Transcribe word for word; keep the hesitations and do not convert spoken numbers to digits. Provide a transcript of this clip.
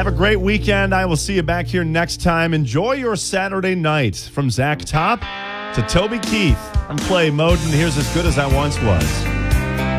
Have a great weekend. I will see you back here next time. Enjoy your Saturday night. From Zach Top to Toby Keith, I'm Clay Moden. Here's As Good As I Once Was.